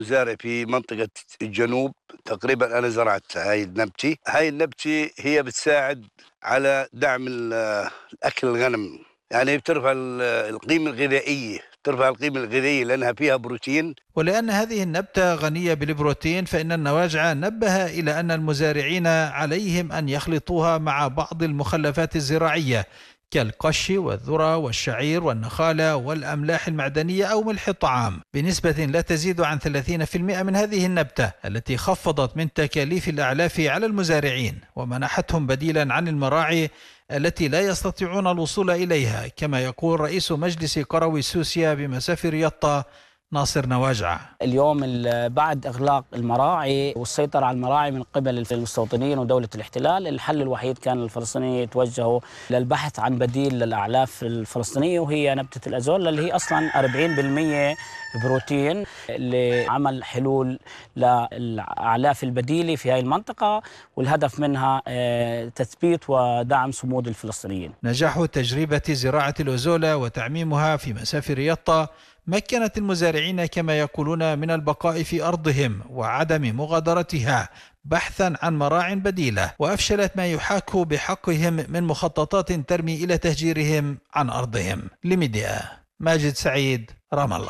زارع في منطقة الجنوب تقريبا. أنا زرعت هاي النبتة هي بتساعد على دعم الأكل الغنم، يعني بترفع القيمة الغذائية لأنها فيها بروتين. ولأن هذه النبتة غنية بالبروتين، فإن النواجع نبه إلى أن المزارعين عليهم أن يخلطوها مع بعض المخلفات الزراعية كالقش والذرة والشعير والنخالة والأملاح المعدنية أو ملح الطعام بنسبة لا تزيد عن 30% من هذه النبتة، التي خفضت من تكاليف الأعلاف على المزارعين ومنحتهم بديلا عن المراعي التي لا يستطيعون الوصول إليها، كما يقول رئيس مجلس قروي سوسيا بمسافة رياضة ناصر نواجع. اليوم بعد إغلاق المراعي والسيطرة على المراعي من قبل المستوطنين ودولة الاحتلال، الحل الوحيد كان الفلسطينيين يتوجهوا للبحث عن بديل للأعلاف الفلسطينية، وهي نبتة الأزولا اللي هي أصلا 40% بروتين، لعمل حلول للأعلاف البديلة في هذه المنطقة، والهدف منها تثبيت ودعم صمود الفلسطينيين. نجاح تجربة زراعة الأزولا وتعميمها في مسافة رياضة مكنت المزارعين كما يقولون من البقاء في أرضهم وعدم مغادرتها بحثا عن مراع بديلة، وأفشلت ما يحاك بحقهم من مخططات ترمي إلى تهجيرهم عن أرضهم. لميديا، ماجد سعيد، رام الله.